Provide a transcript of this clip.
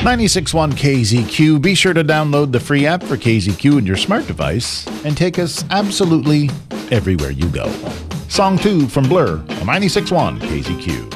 96.1 KZQ. Be sure to download the free app for KZQ in your smart device and take us absolutely everywhere you go. Song 2 from Blur on 96.1 KZQ.